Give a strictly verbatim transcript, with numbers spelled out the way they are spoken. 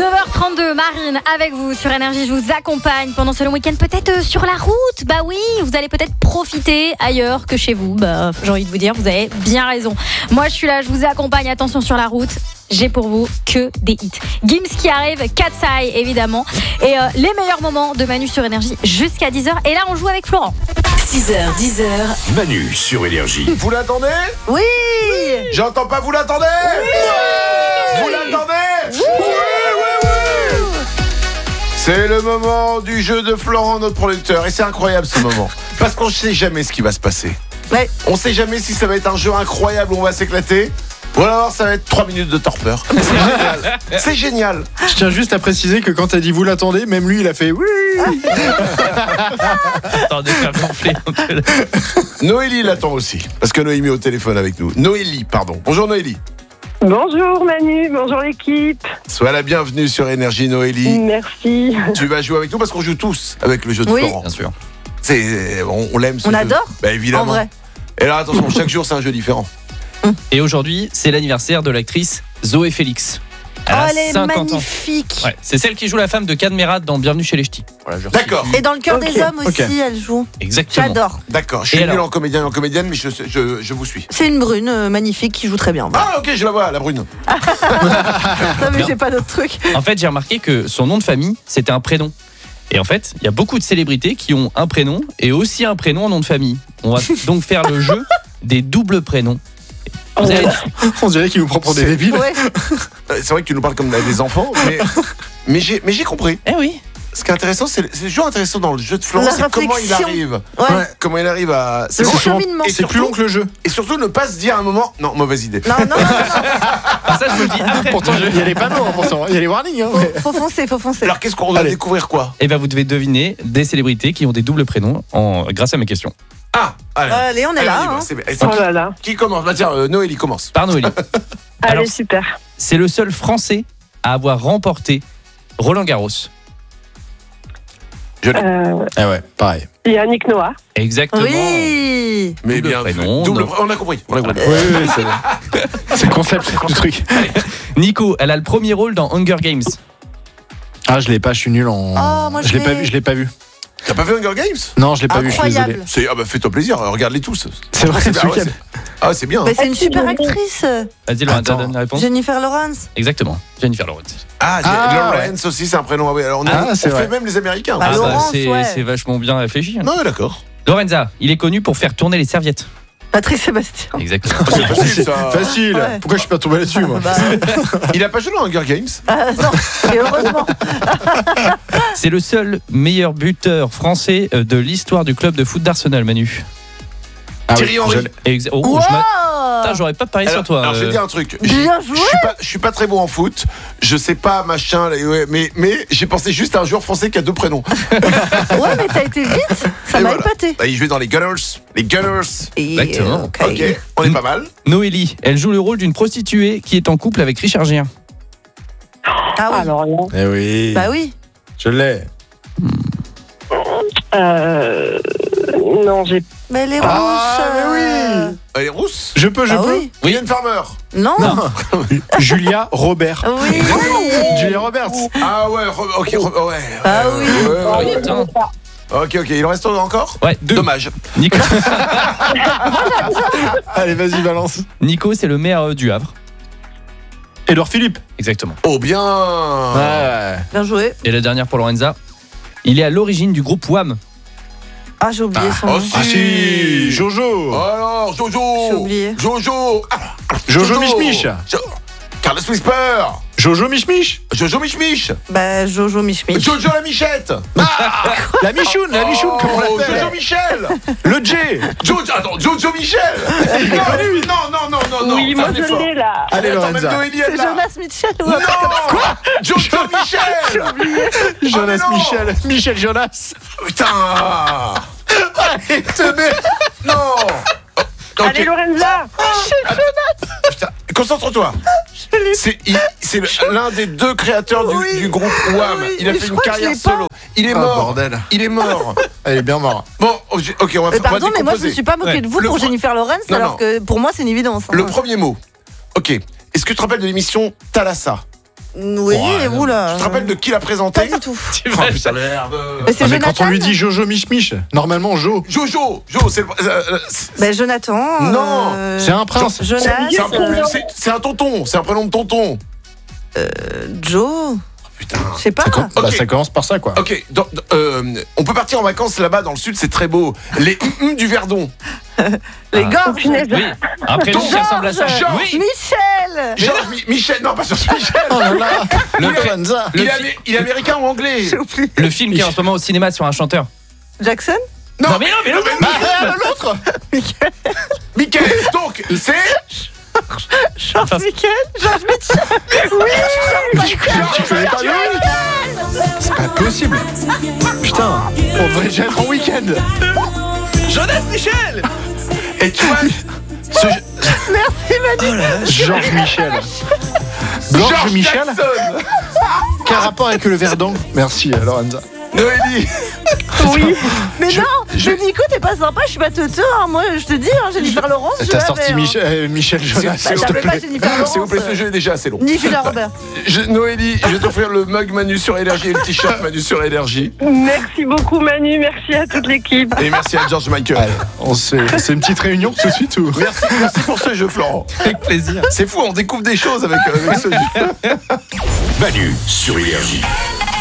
neuf heures trente-deux, Marine avec vous sur Énergie. Je vous accompagne pendant ce long week-end, peut-être euh, sur la route. Bah oui, vous allez peut-être profiter ailleurs que chez vous. Bah, j'ai envie de vous dire, vous avez bien raison. Moi, je suis là, je vous accompagne. Attention sur la route. J'ai pour vous que des hits. Gims qui arrive, Katsai évidemment. Et euh, les meilleurs moments de Manu sur Énergie jusqu'à dix heures. Et là, on joue avec Florent. six heures, dix heures. Manu sur Énergie. Vous l'attendez ? Oui. J'entends pas, vous l'attendez ? Oui. Vous l'attendez ? Oui. Oui, oui, oui. C'est le moment du jeu de Florent, notre producteur. Et c'est incroyable ce moment. Parce qu'on ne sait jamais ce qui va se passer. Ouais. On sait jamais si ça va être un jeu incroyable où on va s'éclater. Ou alors ça va être trois minutes de torpeur. C'est génial. C'est génial. Je tiens juste à préciser que quand t'as dit vous l'attendez, même lui il a fait oui. Attendez, faire gonfler un peu. Noélie l'attend aussi. Parce que Noélie est au téléphone avec nous. Noélie, pardon. Bonjour Noélie. Bonjour Manu, bonjour l'équipe. Sois la bienvenue sur Énergie Noélie. Merci. Tu vas jouer avec nous parce qu'on joue tous avec le jeu de Oui. Florent. Bien sûr. C'est, on, on l'aime ce On jeu. adore. Bah évidemment. En vrai. Et là attention, chaque jour c'est un jeu différent. Et aujourd'hui, c'est l'anniversaire de l'actrice Zoé Félix. Elle Oh, a elle est cinquante ans. magnifique. Ouais, c'est celle qui joue la femme de Cadmerade dans Bienvenue chez les Ch'tis. Voilà, je D'accord. resitue. Et dans le cœur Ok. des hommes aussi, Ok. elle joue. Exactement. J'adore. D'accord, je suis Et nul alors en comédien et en comédienne, mais je, je, je vous suis. C'est une brune euh, magnifique qui joue très bien. Ah ok, je la vois, la brune. Non, mais Bien. j'ai pas d'autres trucs. En fait, j'ai remarqué que son nom de famille, c'était un prénom. Et en fait, il y a beaucoup de célébrités qui ont un prénom et aussi un prénom en nom de famille. On va donc faire le jeu des doubles prénoms. Vous avez- On dirait qu'il nous prend pour des C'est- débiles. Ouais. Euh, C'est vrai que tu nous parles comme des enfants, mais, mais, j'ai, mais j'ai compris. Eh oui. Ce qui est intéressant, c'est, c'est toujours intéressant dans le jeu de Florent, La c'est comment il réflexion. arrive. Ouais. Comment il arrive à... Le bon. cheminement. Et C'est plus long que le jeu. Et surtout ne pas se dire à un moment, non, mauvaise idée. Non, non, non, non, Ah, ça, je me le dis après. Pourtant, il y a les panneaux, hein, pourtant. Il y a les warnings. Hein, mais- faut, faut foncer, faut foncer. Alors qu'est-ce qu'on va Allez. découvrir quoi ? Et bien, vous devez deviner des célébrités qui ont des doubles prénoms en... grâce à mes questions. Ah, allez. Allez, on est Allez, là. on y va, hein. c'est bien. Et c'est Oh qui, là là. qui commence ? Bah tiens, euh, Noélie commence. Par Noélie. Allez, Alors, super. c'est le seul Français à avoir remporté Roland Garros. Euh, Ah ouais, pareil. Yannick Noah. Exactement. Oui. Mais Double bien prénom, fait. Double non. pr- on a compris. On a compris. Oui, oui, c'est, c'est le concept du truc. Nico, elle a le premier rôle dans Hunger Games. Ah, je l'ai pas, je suis nul en. Oh, moi, je je l'ai pas l'ai. vu, je l'ai pas vu. T'as pas vu Hunger Games ? Non, je l'ai pas vu, je suis désolé. Incroyable. C'est, ah bah fais-toi plaisir, regarde-les tous. C'est vrai, C'est ce bien, ouais, week-end. c'est- ah c'est bien. Mais c'est une super Excellent. actrice. Vas-y, Lorenza, Attends. donne la réponse. Jennifer Lawrence. Exactement. Jennifer Lawrence. Ah, j'ai- Ah, Lawrence aussi, c'est un prénom. Ah, ouais, alors on, Ah, on c'est fait vrai. même les Américains. Bah, Ah, Laurence, c'est, ouais. c'est vachement bien réfléchi. Non, mais d'accord. Lorenza, il est connu pour faire tourner les serviettes. Patrick Sébastien. Exactement. C'est facile, ça. Facile. Ouais. Pourquoi je suis pas tombé là-dessus, moi Bah, Il a pas joué dans Hunger Games ? ah, non, et heureusement. C'est le seul meilleur buteur français euh, de l'histoire du club de foot d'Arsenal, Manu. Ah Thierry oui, Henry. je- Exa- oh, Wow. je m'a- Putain, j'aurais pas parié Alors, sur toi. alors, je vais euh. dire un truc. Bien Je joué. suis pas, je suis pas très bon en foot. Je sais pas machin, là, ouais, mais mais j'ai pensé juste à un joueur français qui a deux prénoms. Ouais, mais t'as été vite. Ça Et m'a voilà. épaté. Bah, il jouait dans les Gunners, les Gunners. Et, Exactement. euh, ok. Ok, on est pas mal. Noélie, elle joue le rôle d'une prostituée qui est en couple avec Richard Gere. Ah oui. Alors là. Eh oui. Bah oui. Je l'ai. Euh, non, j'ai. Mais elle est rousse. Ah, mais euh, oui. Elle est rousse. Je peux, je Ah peux. oui. Oui. Ian Farmer. Non. Julia Robert. Oui. Julia Roberts. Ah ouais, re- ok, re- ouais. Ah ouais, oui. ouais, ouais, Ah ouais. oui, attends. Ok, ok, il en reste encore ? Ouais, deux. Dommage. Nico, Allez, vas-y, balance. Nico c'est le maire euh, du Havre. Édouard Philippe. Exactement. Oh bien. Ouais. Bien joué. Et la dernière pour Lorenza. Il est à l'origine du groupe Wham. Ah, j'ai oublié son Oh nom. si. Ah si, Jojo. Alors, Jojo. J'ai oublié. Jojo. Ah, Jojo Mich Mich. Jo- Carlos Whisper. Jojo Mich Mich. Jojo Mich Mich. Bah, Jojo Mich Mich. Jojo la Michette. La Michoune, la Michoune, comment on Oh, l'appelle. Jojo Michel. Le J. Jojo, attends, Jojo Michel. Il est connu. Non, non, non, non, non. Oui, c'est moi un je effort. l'ai là. Allez, Attends, même Lorenza. Noélie, elle C'est l'a. Jonas Mitchell ou Non. un truc comme ça. Quoi Jojo Michel. Jonas Oh, mais non. Michel. Michel Jonas. Putain. Allez, te mets. Non. Ok. Allez, Lorenza. Putain, concentre-toi. C'est, il- c'est le- l'un des deux créateurs du, Oui. du groupe Wham. Oui, Il a mais fait je une crois que je carrière l'ai pas. solo. Il est Ah, mort. bordel. Il est mort. Elle est bien mort. Bon, ok, on va Euh, faire. Pardon, on va mais moi je me décomposer. suis pas moqué Ouais. de vous Le pour pro- Jennifer Lawrence, Non, alors non. que pour moi c'est une évidence. hein. Le premier mot. Ok. Est-ce que tu te rappelles de l'émission Thalassa ? Oui, Ouais, non. oula. Tu te rappelles de qui l'a Pas présenté? du tout. Tu Oh vas- putain, merde. Mais c'est Ah, mais Jonathan. quand on lui dit Jojo Mich Mich, normalement Jo, Jojo, Jo, c'est le- euh, euh, c'est- Ben, Jonathan. Non. euh, c'est un prince. Jonas. c'est un, euh, c'est- c'est un tonton, c'est un prénom de tonton. Joe. Putain. Je sais pas. Ça, com- bah, Ok. ça commence par ça, quoi. Ok, dans- dans- euh, on peut partir en vacances là-bas dans le sud, c'est très beau. Les hum hum du Verdon. Les Ah. gars. Punaise. Oui, un prénom qui ressemble à ça. Georges. Oui, Michel. Georges Mi- Michel, non pas Georges Michel. Oh là là, Le- le Kwanzaa. Il le est, fi- amé- il est américain ou anglais? J'ai oublié. le film qui est en ce moment au cinéma sur un chanteur. Jackson. Non, Non, mais non, mais non, mais- Ah, l'autre. Michael. Donc c'est Georges Enfin, Michel. Georges Mais tu, tu connais pas lui? C'est pas possible. Putain, on devrait déjà être en week-end. Jonas Michel. et tu vois ce Georges Michel. Georges Georges Michel. Jackson. Quel rapport avec le Verdon? Merci, Lorenza. Noélie. Oui. Mais Je- non, je- mais Nico, t'es pas sympa, je suis pas teuteux. Hein. Moi, je te dis, hein, Jennifer Lawrence. je T'as l'avais, sorti hein. Michel, euh, Michel Jonas, C'est- s'il te t'avais pas plaît. Jennifer Lawrence. S'il vous plaît, ce jeu est déjà assez long. Ni Julia Robert. Je- Noélie, je vais t'offrir le mug Manu sur Énergie et le t-shirt Manu sur Énergie. Merci beaucoup Manu, merci à toute l'équipe. Et merci à George Michael. Allez, on se fait- c'est une petite réunion tout de suite ou? Merci, merci pour ce jeu, Florent. Avec plaisir. C'est fou, on découvre des choses avec, euh, avec ce jeu. Manu sur Énergie.